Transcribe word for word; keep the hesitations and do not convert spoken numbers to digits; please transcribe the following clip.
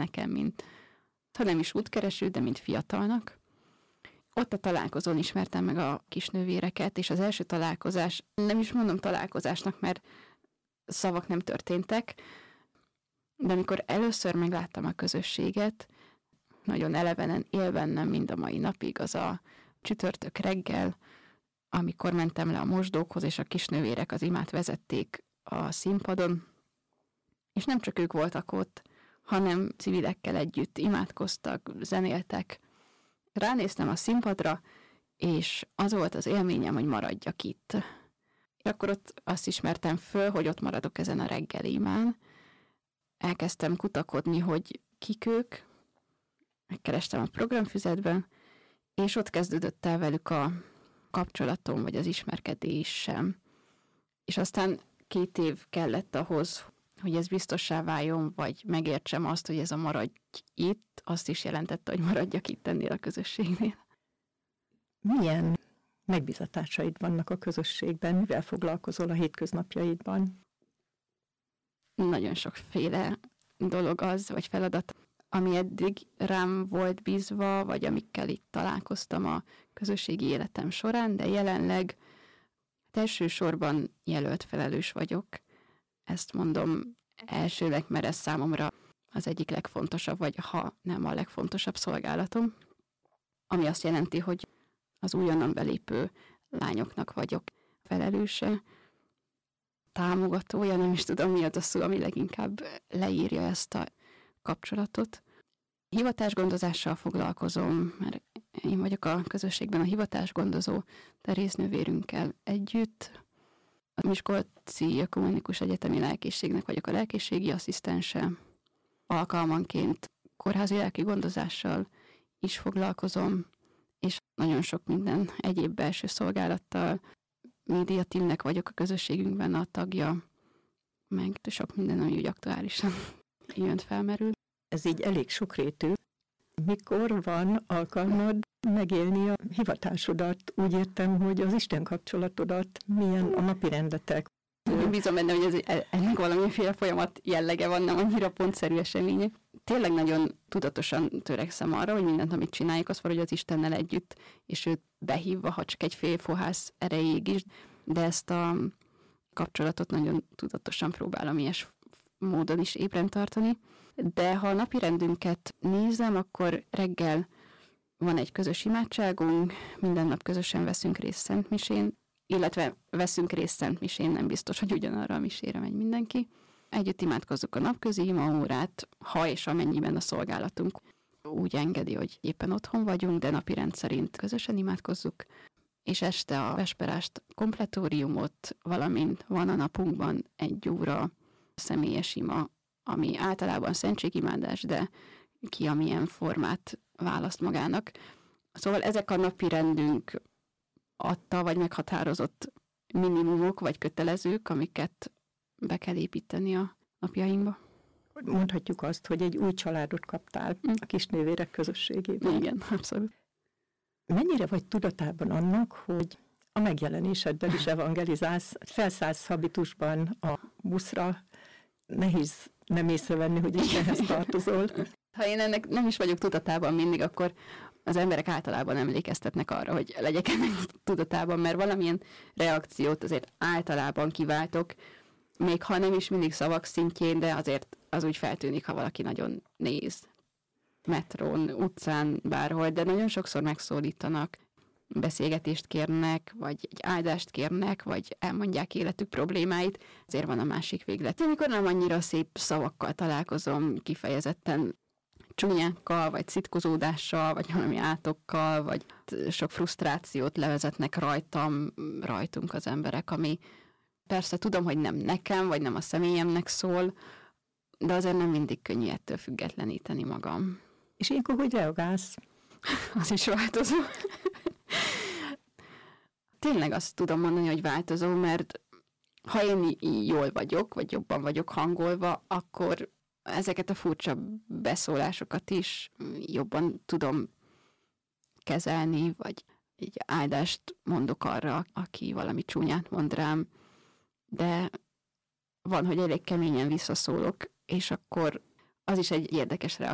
nekem, mint ha nem is útkereső, de mint fiatalnak. Ott a találkozón ismertem meg a kisnővéreket, és az első találkozás, nem is mondom találkozásnak, mert szavak nem történtek, de amikor először megláttam a közösséget, nagyon elevenen él bennem mind a mai napig az a csütörtök reggel, amikor mentem le a mosdókhoz, és a kisnővérek az imát vezették a színpadon, és nem csak ők voltak ott, hanem civilekkel együtt imádkoztak, zenéltek. Ránéztem a színpadra, és az volt az élményem, hogy maradjak itt. És akkor ott azt ismertem föl, hogy ott maradok ezen a reggeli imán. Elkezdtem kutakodni, hogy kik ők, megkerestem a programfüzetben, és ott kezdődött el velük a kapcsolatom, vagy az ismerkedésem. És aztán két év kellett ahhoz, hogy ez biztossá váljon, vagy megértsem azt, hogy ez a maradj itt, azt is jelentette, hogy maradjak itt ennél a közösségnél. Milyen megbizatásaid vannak a közösségben? Mivel foglalkozol a hétköznapjaidban? Nagyon sokféle dolog az, vagy feladat, ami eddig rám volt bízva, vagy amikkel itt találkoztam a közösségi életem során, de jelenleg elsősorban jelölt felelős vagyok. Ezt mondom elsőleg, mert ez számomra az egyik legfontosabb, vagy ha nem a legfontosabb szolgálatom, ami azt jelenti, hogy az újonnan belépő lányoknak vagyok felelőse, támogatója, nem is tudom mi az a szó, ami leginkább leírja ezt a kapcsolatot. Hivatásgondozással foglalkozom, mert én vagyok a közösségben a hivatásgondozó Teréznővérünkkel együtt. A Miskolci Ökumenikus Egyetemi Lelkészségnek vagyok a lelkészségi asszisztense. Alkalmanként kórházi lelki gondozással is foglalkozom, és nagyon sok minden egyéb belső szolgálattal. Médiateamnek vagyok a közösségünkben a tagja, meg sok minden, ami úgy aktuálisan jön felmerül. Ez így elég sokrétű. Mikor van alkalmad megélni a hivatásodat? Úgy értem, hogy az Isten kapcsolatodat, milyen a napi rendetek? Bízom benne, hogy ez, ennek valamiféle folyamat jellege van, nem annyira pontszerű események. Tényleg nagyon tudatosan törekszem arra, hogy mindent, amit csináljuk, az valahogy az Istennel együtt, és őt behívva, ha csak egy fél fohász erejéig is, de ezt a kapcsolatot nagyon tudatosan próbálom ilyes módon is ébren tartani. De ha a napi rendünket nézem, akkor reggel van egy közös imádságunk, minden nap közösen veszünk részt szentmisén, illetve veszünk részt szentmisén, nem biztos, hogy ugyanarra a misére megy mindenki. Együtt imádkozzuk a napközi imaórát, ha és amennyiben a szolgálatunk úgy engedi, hogy éppen otthon vagyunk, de napi rend szerint közösen imádkozzuk, és este a vesperást, kompletóriumot, valamint van a napunkban egy óra személyes ima, ami általában szentségimádás, de ki amilyen formát választ magának. Szóval ezek a napi rendünk adta, vagy meghatározott minimumok, vagy kötelezők, amiket be kell építeni a napjainkba. Mondhatjuk azt, hogy egy új családot kaptál a kisnővérek közösségében. Igen, abszolút. Mennyire vagy tudatában annak, hogy a megjelenéseddel is evangelizálsz, felszállsz habitusban a buszra, nehéz nem észrevenni, hogy Istenhez tartozol. Ha én ennek nem is vagyok tudatában mindig, akkor az emberek általában emlékeztetnek arra, hogy legyek ennek tudatában, mert valamilyen reakciót azért általában kiváltok, még ha nem is mindig szavak szintjén, de azért az úgy feltűnik, ha valaki nagyon néz. Metrón, utcán, bárhol, de nagyon sokszor megszólítanak, beszélgetést kérnek, vagy egy áldást kérnek, vagy elmondják életük problémáit. Azért van a másik véglet. Amikor nem annyira szép szavakkal találkozom, kifejezetten csúnyákkal, vagy szitkozódással, vagy valami átokkal, vagy sok frusztrációt levezetnek rajtam, rajtunk az emberek, ami persze tudom, hogy nem nekem, vagy nem a személyemnek szól, de azért nem mindig könnyű ettől függetleníteni magam. És ilyenkor hogy reagálsz? Az is változó. Tényleg azt tudom mondani, hogy változó, mert ha én jól vagyok, vagy jobban vagyok hangolva, akkor ezeket a furcsa beszólásokat is jobban tudom kezelni, vagy egy áldást mondok arra, aki valami csúnyát mond rám, de van, hogy elég keményen visszaszólok, és akkor az is egy érdekes reakció.